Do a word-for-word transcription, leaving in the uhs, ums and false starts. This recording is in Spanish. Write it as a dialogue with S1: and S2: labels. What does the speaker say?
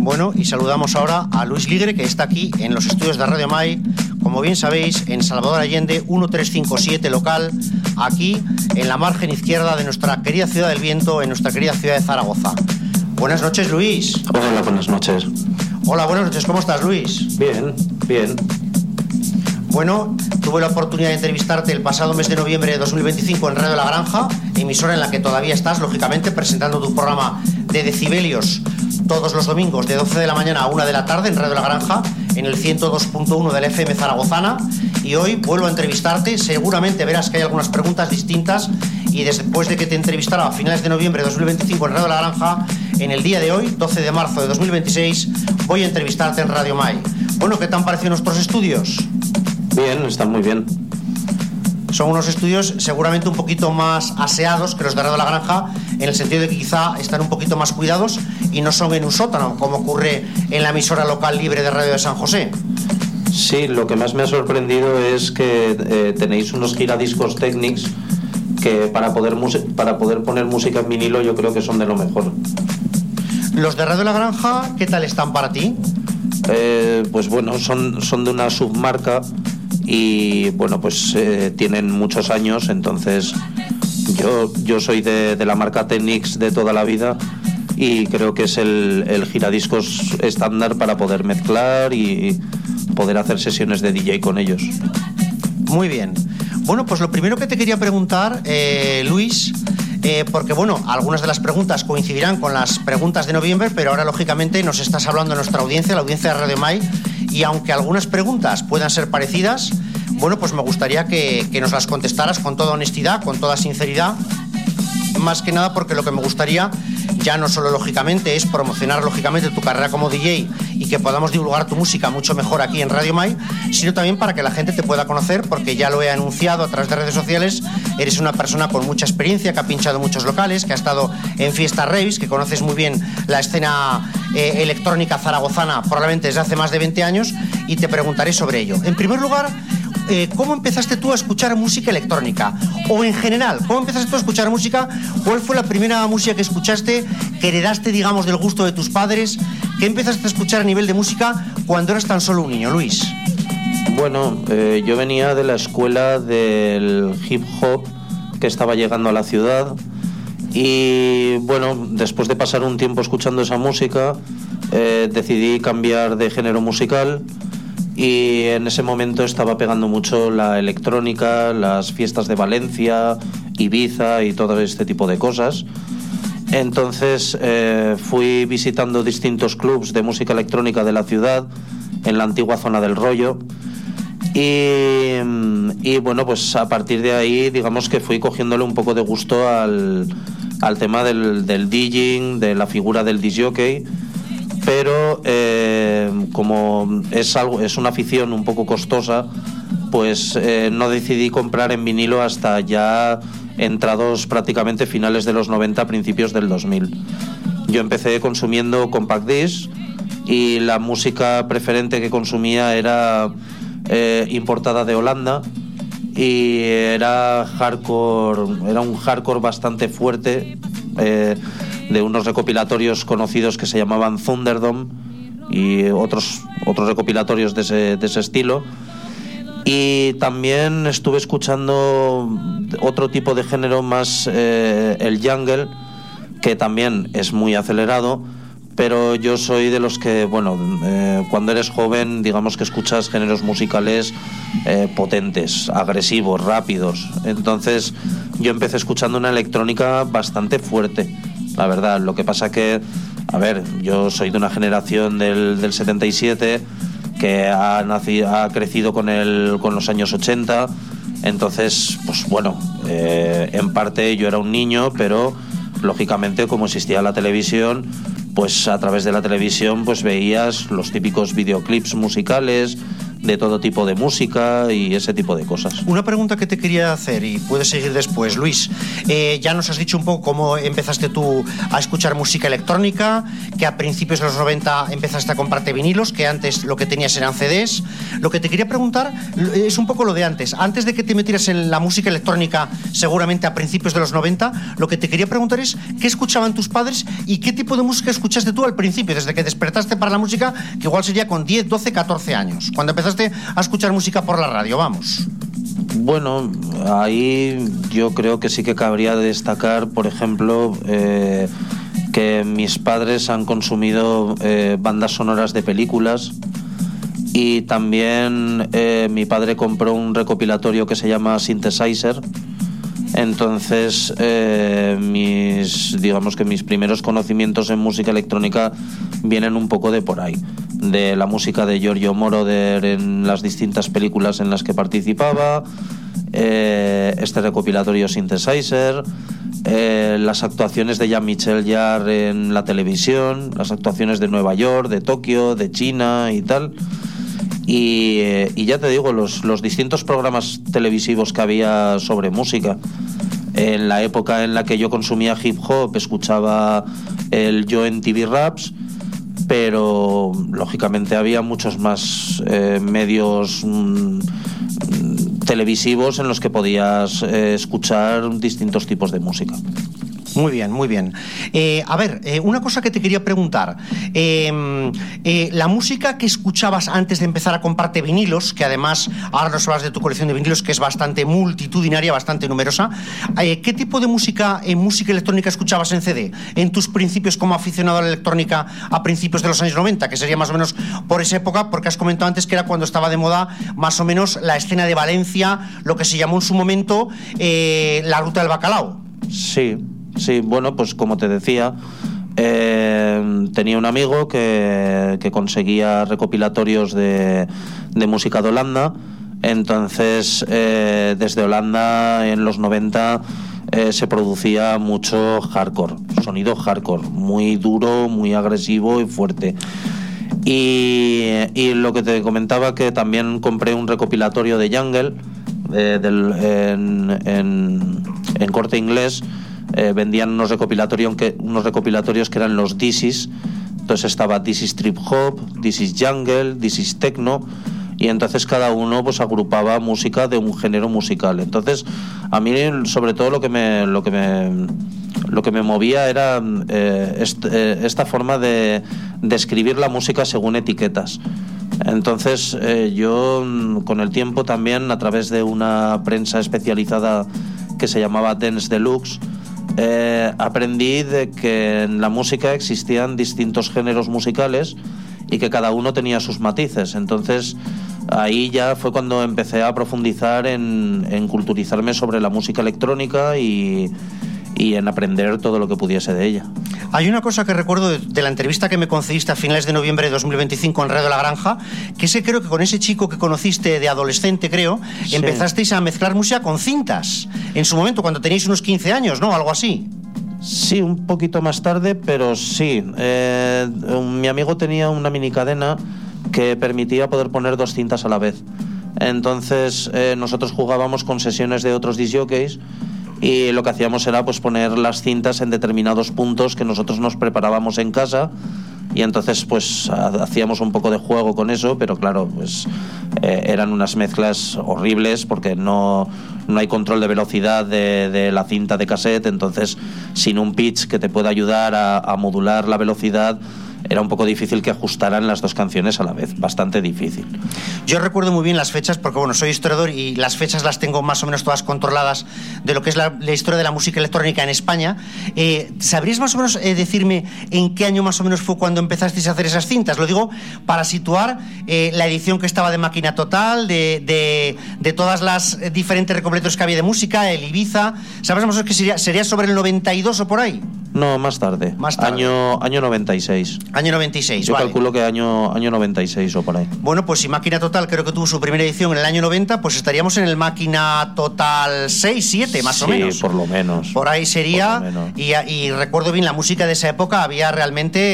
S1: Bueno, y saludamos ahora a Luis Ligre, que está aquí en los estudios de Radio Mai, como bien sabéis, en Salvador Allende, mil trescientos cincuenta y siete local, aquí en la margen izquierda de nuestra querida Ciudad del Viento, en nuestra querida ciudad de Zaragoza. Buenas noches, Luis.
S2: Hola, buenas noches.
S1: Hola, buenas noches, ¿cómo estás, Luis?
S2: Bien, bien.
S1: Bueno, tuve la oportunidad de entrevistarte el pasado mes de noviembre de dos mil veinticinco en Radio La Granja, emisora en la que todavía estás, lógicamente, presentando tu programa de decibelios todos los domingos de doce de la mañana a una de la tarde en Radio La Granja, en el ciento dos punto uno del F M zaragozana. Y hoy vuelvo a entrevistarte, seguramente verás que hay algunas preguntas distintas, y después de que te entrevistara a finales de noviembre de dos mil veinticinco en Radio La Granja, en el día de hoy, doce de marzo de dos mil veintiséis, voy a entrevistarte en Radio Mai. Bueno, ¿qué te han parecido nuestros estudios?
S2: Bien, están muy bien.
S1: Son unos estudios seguramente un poquito más aseados que los de Radio La Granja, en el sentido de que quizá están un poquito más cuidados y no son en un sótano, como ocurre en la emisora local libre de Radio de San José.
S2: Sí, lo que más me ha sorprendido es que eh, tenéis unos giradiscos Technics que para poder, para poder poner música en vinilo yo creo que son de lo mejor.
S1: ¿Los de Radio La Granja qué tal están para ti?
S2: Eh, pues bueno, son, son de una submarca y bueno, pues eh, tienen muchos años, entonces yo, yo soy de, de la marca Technics de toda la vida y creo que es el, el giradiscos estándar para poder mezclar y poder hacer sesiones de D J con ellos.
S1: Muy bien. Bueno, pues lo primero que te quería preguntar, eh, Luis, eh, porque bueno, algunas de las preguntas coincidirán con las preguntas de noviembre, pero ahora lógicamente nos estás hablando de nuestra audiencia, la audiencia de Radio Mai, y aunque algunas preguntas puedan ser parecidas, bueno, pues me gustaría que, que nos las contestaras con toda honestidad, con toda sinceridad, más que nada porque lo que me gustaría ya no solo lógicamente es promocionar lógicamente tu carrera como D J y que podamos divulgar tu música mucho mejor aquí en Radio Mai, sino también para que la gente te pueda conocer, porque ya lo he anunciado a través de redes sociales, eres una persona con mucha experiencia, que ha pinchado en muchos locales, que ha estado en fiestas raves, que conoces muy bien la escena eh, electrónica zaragozana probablemente desde hace más de veinte años, y te preguntaré sobre ello. En primer lugar, Eh, ¿cómo empezaste tú a escuchar música electrónica? O en general, ¿cómo empezaste tú a escuchar música? ¿Cuál fue la primera música que escuchaste, que heredaste, digamos, del gusto de tus padres? ¿Qué empezaste a escuchar a nivel de música cuando eras tan solo un niño, Luis?
S2: Bueno, eh, yo venía de la escuela del hip hop que estaba llegando a la ciudad y bueno, después de pasar un tiempo escuchando esa música, eh, decidí cambiar de género musical. Y en ese momento estaba pegando mucho la electrónica, las fiestas de Valencia, Ibiza y todo este tipo de cosas. Entonces eh, fui visitando distintos clubs de música electrónica de la ciudad, en la antigua zona del Rollo. Y, y bueno, pues a partir de ahí, digamos que fui cogiéndole un poco de gusto al, al tema del, del DJing, de la figura del disc jockey. Pero eh, como es algo, es una afición un poco costosa, pues eh, no decidí comprar en vinilo hasta ya entrados prácticamente finales de los noventa, principios del dos mil. Yo empecé consumiendo compact disc y la música preferente que consumía era eh, importada de Holanda y era hardcore, era un hardcore bastante fuerte. Eh, de unos recopilatorios conocidos que se llamaban Thunderdome y otros, otros recopilatorios de ese, de ese estilo. Y también estuve escuchando otro tipo de género más, eh, el jungle, que también es muy acelerado, pero yo soy de los que, bueno, eh, cuando eres joven, digamos que escuchas géneros musicales eh, potentes, agresivos, rápidos. Entonces yo empecé escuchando una electrónica bastante fuerte, la verdad. Lo que pasa que, a ver, yo soy de una generación del, del setenta y siete que ha, nacido, ha crecido con, el, con los años ochenta. Entonces, pues bueno, eh, en parte yo era un niño, pero lógicamente como existía la televisión, pues a través de la televisión pues veías los típicos videoclips musicales de todo tipo de música y ese tipo de cosas.
S1: Una pregunta que te quería hacer, y puedes seguir después, Luis. Eh, ya nos has dicho un poco cómo empezaste tú a escuchar música electrónica, que a principios de los noventa empezaste a comprarte vinilos, que antes lo que tenías eran C Ds. Lo que te quería preguntar es un poco lo de antes. Antes de que te metieras en la música electrónica, seguramente a principios de los noventa, lo que te quería preguntar es ¿qué escuchaban tus padres y qué tipo de música escuchaste tú al principio, desde que despertaste para la música, que igual sería con diez, doce, catorce años, cuando empezaste a escuchar música por la radio? Vamos.
S2: Bueno, ahí yo creo que sí que cabría destacar, por ejemplo, eh, que mis padres han consumido eh, bandas sonoras de películas, y también eh, mi padre compró un recopilatorio que se llama Synthesizer. Entonces, eh, mis, digamos que mis primeros conocimientos en música electrónica vienen un poco de por ahí, de la música de Giorgio Moroder en las distintas películas en las que participaba, eh, este recopilatorio Synthesizer, eh, las actuaciones de Jean-Michel Jarre en la televisión, las actuaciones de Nueva York, de Tokio, de China y tal. Y, eh, y ya te digo, los, los distintos programas televisivos que había sobre música. En la época en la que yo consumía hip hop, escuchaba el Yo M T V Raps, pero lógicamente había muchos más eh, medios mm, televisivos en los que podías eh, escuchar distintos tipos de música.
S1: Muy bien, muy bien. Eh, a ver, eh, una cosa que te quería preguntar. Eh, eh, la música que escuchabas antes de empezar a comprarte vinilos, que además ahora nos hablas de tu colección de vinilos, que es bastante multitudinaria, bastante numerosa. Eh, ¿Qué tipo de música, eh, música electrónica escuchabas en C D? En tus principios como aficionado a la electrónica a principios de los años noventa, que sería más o menos por esa época, porque has comentado antes que era cuando estaba de moda más o menos la escena de Valencia, lo que se llamó en su momento eh, la ruta del bacalao.
S2: Sí. Sí, bueno, pues como te decía, eh, tenía un amigo que, que conseguía recopilatorios de, de música de Holanda. Entonces, eh, desde Holanda en los noventa eh, se producía mucho hardcore, sonido hardcore, muy duro, muy agresivo y fuerte. Y, y lo que te comentaba, que también compré un recopilatorio de Jungle eh, del, en, en, en Corte Inglés. Eh, vendían unos recopilatorios, que, unos recopilatorios que eran los This Is. Entonces estaba This Is Trip Hop, This Is Jungle, This Is Techno, y entonces cada uno pues agrupaba música de un género musical. Entonces a mí sobre todo lo que me lo que me lo que me movía era eh, est, eh, esta forma de, de escribir la música según etiquetas. Entonces eh, yo con el tiempo también, a través de una prensa especializada que se llamaba Dance Deluxe, Eh, aprendí de que en la música existían distintos géneros musicales y que cada uno tenía sus matices. Entonces ahí ya fue cuando empecé a profundizar en, en culturizarme sobre la música electrónica y, y en aprender todo lo que pudiese de ella.
S1: Hay una cosa que recuerdo de, de la entrevista que me concediste a finales de noviembre de dos mil veinticinco en Radio La Granja, que ese creo que con ese chico que conociste de adolescente, creo, sí, empezasteis a mezclar música con cintas en su momento, cuando teníais unos quince años, ¿no? Algo así.
S2: Sí, un poquito más tarde, pero sí. Eh, mi amigo tenía una minicadena que permitía poder poner dos cintas a la vez. Entonces eh, nosotros jugábamos con sesiones de otros disc jockeys, y lo que hacíamos era pues poner las cintas en determinados puntos que nosotros nos preparábamos en casa, y entonces pues hacíamos un poco de juego con eso, pero claro, pues eh, eran unas mezclas horribles porque no, no hay control de velocidad de, de la cinta de cassette. Entonces, sin un pitch que te pueda ayudar a, a modular la velocidad, era un poco difícil que ajustaran las dos canciones a la vez, bastante difícil.
S1: Yo recuerdo muy bien las fechas, porque bueno, soy historiador y las fechas las tengo más o menos todas controladas de lo que es la, la historia de la música electrónica en España. Eh, ¿Sabrías más o menos eh, decirme en qué año más o menos fue cuando empezasteis a hacer esas cintas? Lo digo para situar eh, la edición que estaba de Máquina Total, de, de, de todas las diferentes recopilatorios que había de música, el Ibiza. ¿Sabes más o menos que sería, sería sobre el noventa y dos o por ahí?
S2: No, más tarde.
S1: Más tarde.
S2: Año, año noventa y seis.
S1: Año noventa y seis,
S2: Yo
S1: vale.
S2: calculo que año, año noventa y seis o por ahí.
S1: Bueno, pues si Máquina Total creo que tuvo su primera edición en el año noventa, pues estaríamos en el Máquina Total seis, siete, más
S2: sí,
S1: o menos.
S2: Sí, por lo menos.
S1: Por ahí sería.
S2: Por lo menos.
S1: Y, y recuerdo bien la música de esa época, había realmente